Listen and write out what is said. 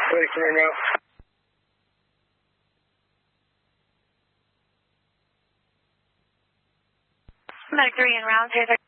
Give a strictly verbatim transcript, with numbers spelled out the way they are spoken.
Ready for now. Medic three in round, Taylor.